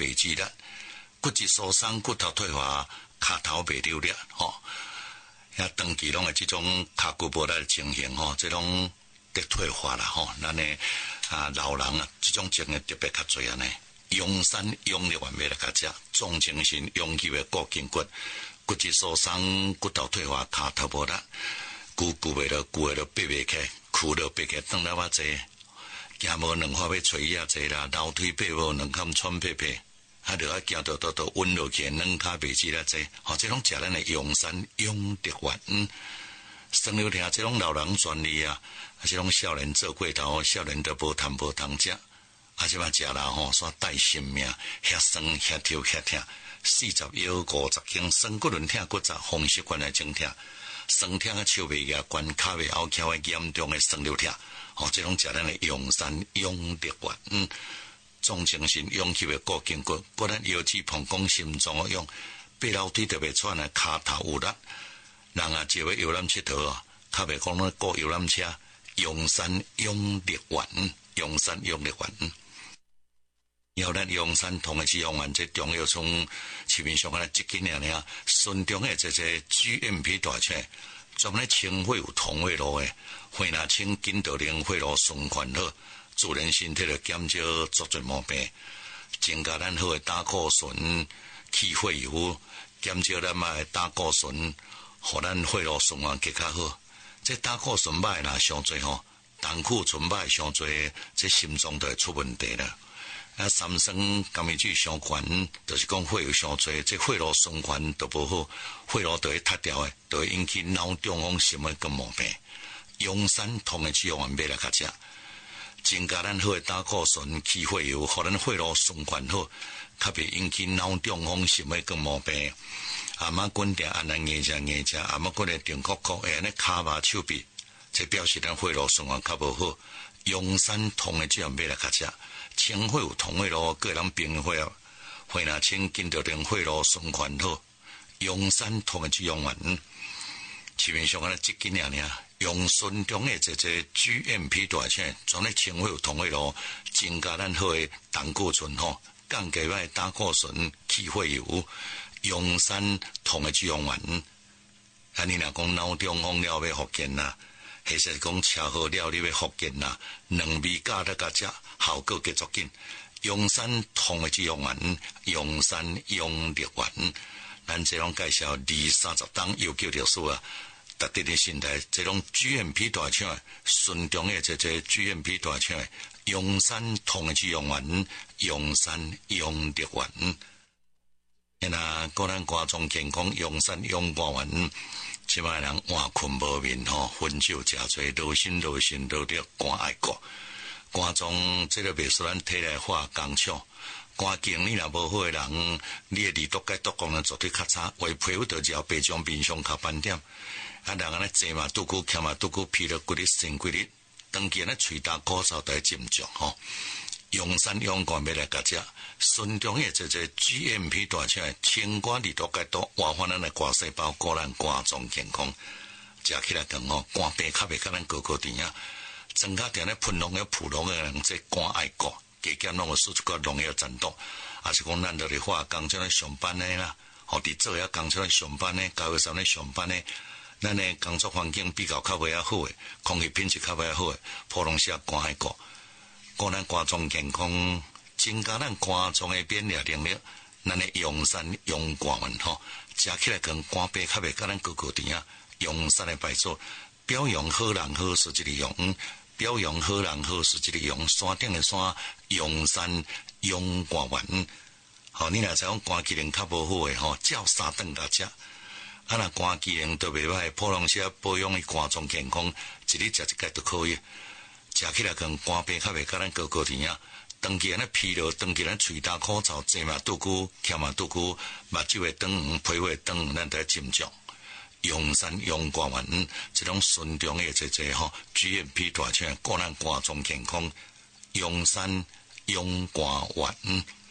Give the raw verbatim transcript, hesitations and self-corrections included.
袂肌力，骨质疏松、骨头退化、骹头袂溜力，吼，遐长期拢诶即种骹骨无力诶情形，吼，即种得退化啦，吼，咱诶啊老人啊，即种症诶特别较侪安尼。用山用力完美来甲食，总精神用气诶固筋骨，骨质疏松、骨头退化、骹头无力，久久袂落，久会落爬袂起，躯落爬起，当来我坐，行无两下要垂椅坐啦，楼梯爬无两坎喘爬爬，啊，着啊行到到到稳落去，两骹袂止啦坐，吼，即种食咱诶用山用得完，嗯，生了听即种老人专利啊，啊，即种少年做过头，少年都无通无通食。啊，即摆食啦吼，煞带性命，遐酸遐跳遐疼，四十腰五十斤，酸骨轮疼骨折，风湿关节症疼，酸疼啊手袂牙关，骹袂拗翘诶严重诶酸瘤疼，吼，即种食咱诶用山用得完，嗯，总精神用气诶固筋骨，骨咱腰子膀胱心脏诶用，爬楼梯特别喘诶骹头有力，人啊就要游览佚佗啊，较袂讲咧过游览车，用山用得完，用山用得完。要咱用山同诶是用完这重要从市面上啊一斤尔尔，顺中诶这这 G M P 大车，专门清血有同血路诶，血若清筋道灵血路循环好，自然身体就减少足侪毛病，增加咱好诶胆固醇、去血油，减少咱嘛诶胆固醇，互咱血路循环更较好。这胆固醇歹啦上侪吼，胆固醇歹上侪，这心脏就会出问题啦。啊，三酸甘味水上悬，就是讲血油上侪，这血路循环都无好，血路就会塌掉诶，就会引起脑中风什么个毛病。用山通诶去用完买来甲食，增加咱好诶胆固醇、去血油，互咱血路循环好，较袂引起脑中风什么个毛病。阿妈滚定安尼硬食硬食，阿妈滚咧定壳壳，会安尼骹麻手臂，这表示咱血路循环较无好。用山通诶去用买来甲食。清血有同血路，个人平血啊，血若清筋道灵血路循环好，用山通诶去用完，市面上啊一斤尔尔，用顺中诶这这 G M P 大车，全咧清血有同血路，增加咱好诶胆固醇吼，降低咱胆固醇、去血油，用山通诶去用完，啊你若讲脑中风了要复健啦。或是讲车祸了你要复健啦，两味加得甲食，效果继续紧。用山通诶去用完，用山用得完。咱这种介绍二三十档有救着数啊，特定的心态，这种 G M P 大厂，顺中诶这这 G M P 大厂，用山通诶去用完，用山用得完。那个咱家中健康用山用不完。即摆人换困无眠吼，烟酒食侪，劳心劳心劳着肝爱国。肝脏即个袂使咱体内化工厂，肝经你若无好诶人，你诶胰岛解毒功能绝对较差，为皮肤着只白种面上较斑点。啊，人安尼坐嘛拄久，徛嘛拄久，疲劳骨力、身骨力，长期安尼喙焦口燥都会沉重吼。用山用肝要来甲食，顺中诶这这 G M P 大车，清肝胰岛解毒，活化咱诶肝细胞，顾咱肝脏健康。食起来更好，肝病较袂甲咱高高甜啊。增加点咧喷农药、普农诶人，这肝爱国，加减拢有输出个农药残毒，啊是讲咱着咧化工厂咧上班诶啦，或伫做遐工厂咧上班诶，加油站咧上班诶，咱诶工作环境比较较袂遐好诶，空气品质较袂遐好诶，普农些肝爱国。顾咱肝脏健康，增加咱肝脏诶免疫能力，咱诶用山用肝丸吼，食起来跟肝病较袂甲咱高高甜啊。用山诶白做，表扬好人好事即个用，表扬好人好事即个用，山顶诶山用山用肝丸，吼你若知讲肝机能较无好诶吼，照三顿甲食。啊若肝机能都袂歹，普通些保养诶肝脏健康，一日食一盖就可以。食起来跟肝病较袂甲咱高高甜啊，长期安尼疲劳，长期咱喙焦口燥，坐嘛拄久，徛嘛拄久，目睭会长黄，皮肤会长黄，咱得斟酌。用山用肝丸，这种顺中诶这这吼 G M P 大车，顾咱肝脏健康，用山用肝丸。